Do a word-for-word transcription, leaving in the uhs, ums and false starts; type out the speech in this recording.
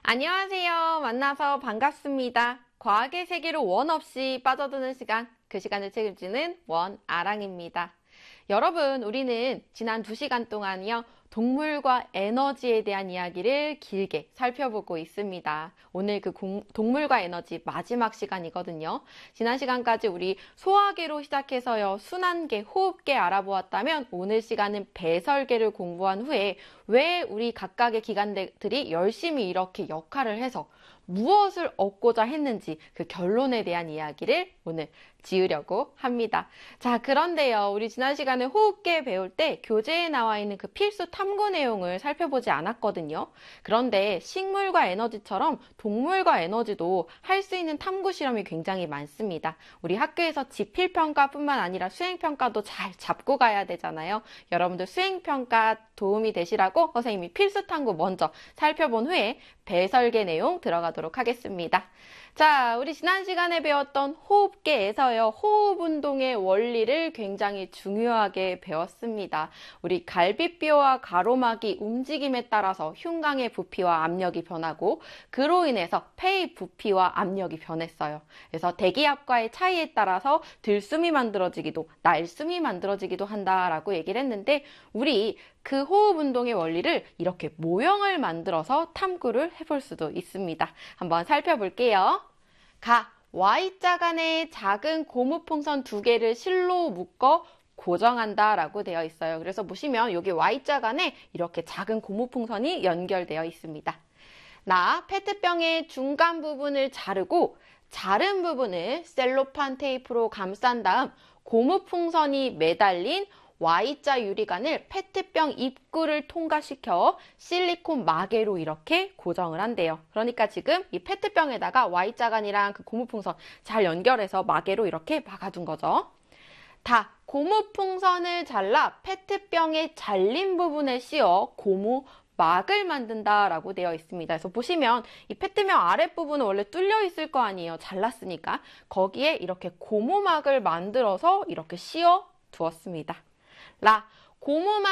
안녕하세요. 만나서 반갑습니다. 과학의 세계로 원 없이 빠져드는 시간, 그 시간을 책임지는 원아랑입니다. 여러분, 우리는 지난 두 시간 동안이요, 동물과 에너지에 대한 이야기를 길게 살펴보고 있습니다. 오늘 그 공, 동물과 에너지 마지막 시간이거든요. 지난 시간까지 우리 소화계로 시작해서요, 순환계, 호흡계 알아보았다면 오늘 시간은 배설계를 공부한 후에 왜 우리 각각의 기관들이 열심히 이렇게 역할을 해서 무엇을 얻고자 했는지 그 결론에 대한 이야기를 오늘 지으려고 합니다. 자, 그런데요, 우리 지난 시간에 호흡계 배울 때 교재에 나와 있는 그 필수 탐구 내용을 살펴보지 않았거든요. 그런데 식물과 에너지처럼 동물과 에너지도 할 수 있는 탐구 실험이 굉장히 많습니다. 우리 학교에서 지필평가뿐만 아니라 수행평가도 잘 잡고 가야 되잖아요. 여러분들 수행평가 도움이 되시라고 선생님이 필수 탐구 먼저 살펴본 후에 배설계 내용 들어가도록 하겠습니다. 자, 우리 지난 시간에 배웠던 호흡계에서요, 호흡 운동의 원리를 굉장히 중요하게 배웠습니다. 우리 갈비뼈와 가로막이 움직임에 따라서 흉곽의 부피와 압력이 변하고 그로 인해서 폐의 부피와 압력이 변했어요. 그래서 대기압과의 차이에 따라서 들숨이 만들어지기도 날숨이 만들어지기도 한다라고 얘기를 했는데, 우리 그 호흡 운동의 원리를 이렇게 모형을 만들어서 탐구를 해볼 수도 있습니다. 한번 살펴볼게요. 가, Y자 간의 작은 고무풍선 두 개를 실로 묶어 고정한다 라고 되어 있어요. 그래서 보시면 여기 Y자 간에 이렇게 작은 고무풍선이 연결되어 있습니다. 나, 페트병의 중간 부분을 자르고 자른 부분을 셀로판 테이프로 감싼 다음 고무풍선이 매달린 Y자 유리관을 페트병 입구를 통과시켜 실리콘 마개로 이렇게 고정을 한대요. 그러니까 지금 이 페트병에다가 Y자관이랑 그 고무풍선 잘 연결해서 마개로 이렇게 막아둔 거죠. 다 고무풍선을 잘라 페트병의 잘린 부분에 씌워 고무 막을 만든다라고 되어 있습니다. 그래서 보시면 이 페트병 아랫부분은 원래 뚫려 있을 거 아니에요. 잘랐으니까. 거기에 이렇게 고무막을 만들어서 이렇게 씌워 두었습니다. 라, 고무막